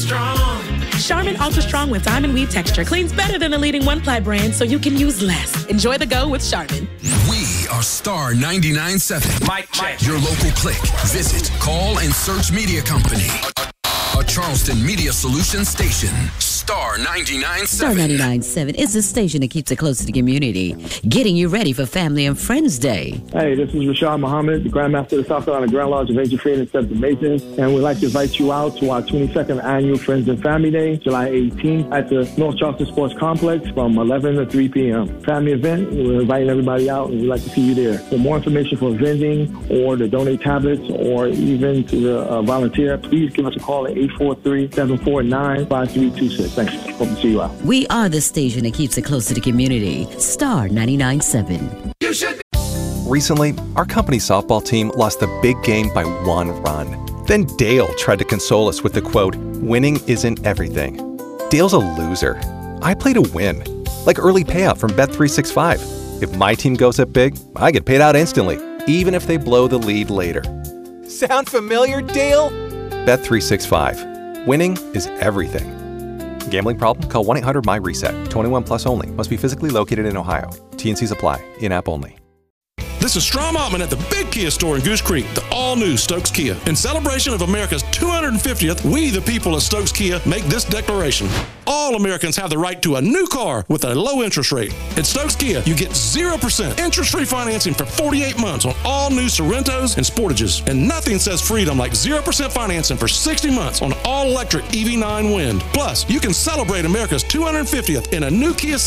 strong. Charmin Ultra Strong with diamond weave texture cleans better than the leading one-ply brand, so you can use less. Enjoy the go with Charmin. We are Star 99.7. Mic check. Your local click. Visit, call, and search media company. A Charleston Media Solutions station. Star 99.7. Star 99.7 is the station that keeps it close to the community, getting you ready for Family and Friends Day. Hey, this is Rashad Muhammad, the Grandmaster of the South Carolina Grand Lodge of Angel Freedom and Steps of Masons, and we'd like to invite you out to our 22nd Annual Friends and Family Day, July 18th, at the North Charleston Sports Complex from 11 to 3 p.m. Family event, we're inviting everybody out, and we'd like to see you there. For more information for vending or to donate tablets or even to volunteer, please give us a call at 843-749-5326. Thanks. Hope to see you out. We are the station that keeps it close to the community. Star 99.7. You should. Recently, our company softball team lost the big game by 1 run. Then Dale tried to console us with the quote, "Winning isn't everything." Dale's a loser. I play to win, like early payout from Bet365. If my team goes up big, I get paid out instantly, even if they blow the lead later. Sound familiar, Dale? Bet365. Winning is everything. Gambling problem? Call 1-800-MY-RESET. 21 plus only. Must be physically located in Ohio. T&Cs apply. In-app only. This is Strom Ottman at the Big Kia store in Goose Creek, the all-new Stokes Kia. In celebration of America's 250th, we, the people of Stokes Kia, make this declaration. All Americans have the right to a new car with a low interest rate. At Stokes Kia, you get 0% interest-free financing for 48 months on all new Sorrentos and Sportages. And nothing says freedom like 0% financing for 60 months on all-electric EV9 Wind. Plus, you can celebrate America's 250th in a new Kia